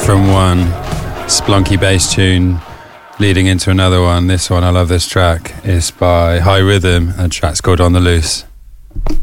from one splunky bass tune leading into another one. This one, I love this track, is by High Rhythm, and the track's called On the Loose.